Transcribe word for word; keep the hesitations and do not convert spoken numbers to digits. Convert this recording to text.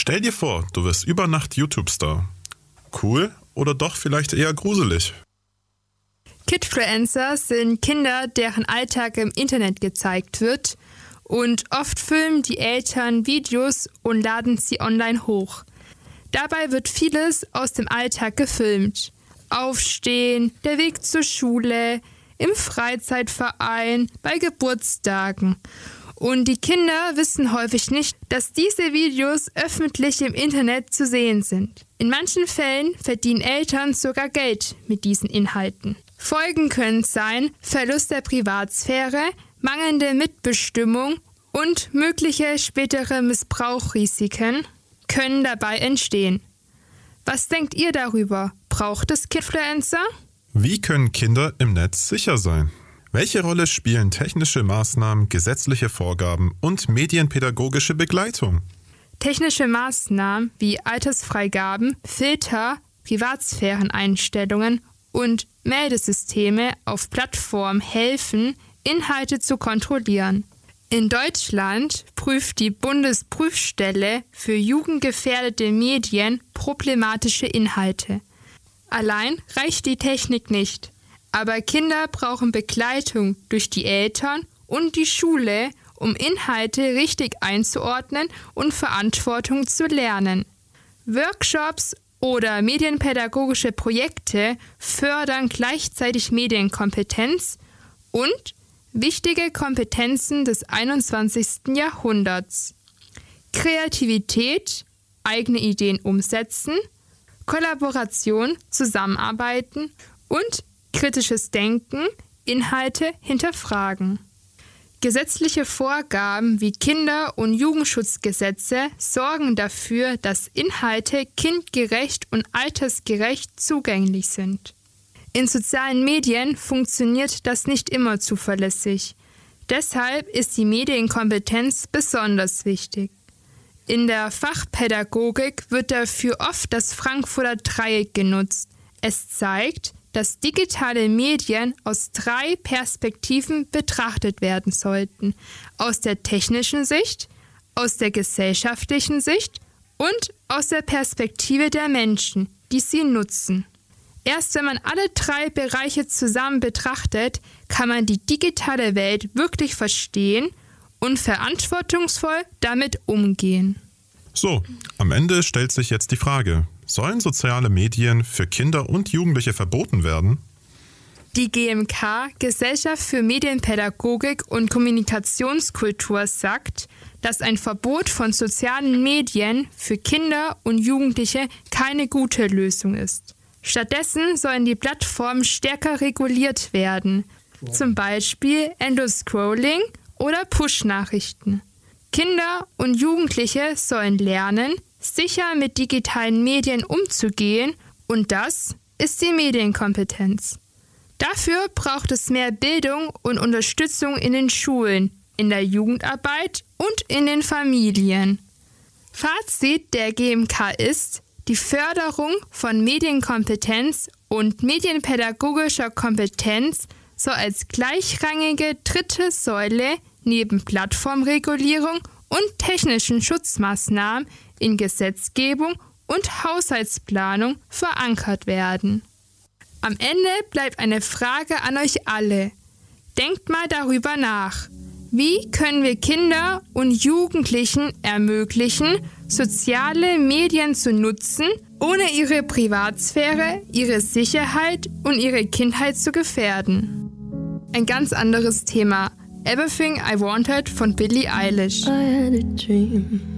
Stell dir vor, du wirst über Nacht YouTube-Star. Cool oder doch vielleicht eher gruselig? Kidfluencer sind Kinder, deren Alltag im Internet gezeigt wird, und oft filmen die Eltern Videos und laden sie online hoch. Dabei wird vieles aus dem Alltag gefilmt. Aufstehen, der Weg zur Schule, im Freizeitverein, bei Geburtstagen. Und die Kinder wissen häufig nicht, dass diese Videos öffentlich im Internet zu sehen sind. In manchen Fällen verdienen Eltern sogar Geld mit diesen Inhalten. Folgen können sein Verlust der Privatsphäre, mangelnde Mitbestimmung und mögliche spätere Missbrauchsrisiken können dabei entstehen. Was denkt ihr darüber? Braucht es Kidfluencer? Wie können Kinder im Netz sicher sein? Welche Rolle spielen technische Maßnahmen, gesetzliche Vorgaben und medienpädagogische Begleitung? Technische Maßnahmen wie Altersfreigaben, Filter, Privatsphäreneinstellungen und Meldesysteme auf Plattformen helfen, Inhalte zu kontrollieren. In Deutschland prüft die Bundesprüfstelle für jugendgefährdete Medien problematische Inhalte. Allein reicht die Technik nicht, aber Kinder brauchen Begleitung durch die Eltern und die Schule, um Inhalte richtig einzuordnen und Verantwortung zu lernen. Workshops oder medienpädagogische Projekte fördern gleichzeitig Medienkompetenz und wichtige Kompetenzen des einundzwanzigsten Jahrhunderts. Kreativität, eigene Ideen umsetzen, Kollaboration, Zusammenarbeiten und kritisches Denken, Inhalte hinterfragen. Gesetzliche Vorgaben wie Kinder- und Jugendschutzgesetze sorgen dafür, dass Inhalte kindgerecht und altersgerecht zugänglich sind. In sozialen Medien funktioniert das nicht immer zuverlässig. Deshalb ist die Medienkompetenz besonders wichtig. In der Fachpädagogik wird dafür oft das Frankfurter Dreieck genutzt. Es zeigt, dass digitale Medien aus drei Perspektiven betrachtet werden sollten: aus der technischen Sicht, aus der gesellschaftlichen Sicht und aus der Perspektive der Menschen, die sie nutzen. Erst wenn man alle drei Bereiche zusammen betrachtet, kann man die digitale Welt wirklich verstehen und verantwortungsvoll damit umgehen. So, am Ende stellt sich jetzt die Frage: Sollen soziale Medien für Kinder und Jugendliche verboten werden? Die G M K, Gesellschaft für Medienpädagogik und Kommunikationskultur, sagt, dass ein Verbot von sozialen Medien für Kinder und Jugendliche keine gute Lösung ist. Stattdessen sollen die Plattformen stärker reguliert werden, zum Beispiel Endoscrolling oder Push-Nachrichten. Kinder und Jugendliche sollen lernen, sicher mit digitalen Medien umzugehen, und das ist die Medienkompetenz. Dafür braucht es mehr Bildung und Unterstützung in den Schulen, in der Jugendarbeit und in den Familien. Fazit der G M K ist: Die Förderung von Medienkompetenz und medienpädagogischer Kompetenz soll als gleichrangige dritte Säule neben Plattformregulierung und technischen Schutzmaßnahmen in Gesetzgebung und Haushaltsplanung verankert werden. Am Ende bleibt eine Frage an euch alle. Denkt mal darüber nach. Wie können wir Kinder und Jugendlichen ermöglichen, soziale Medien zu nutzen, ohne ihre Privatsphäre, ihre Sicherheit und ihre Kindheit zu gefährden? Ein ganz anderes Thema. Everything I Wanted von Billie Eilish. I had a dream.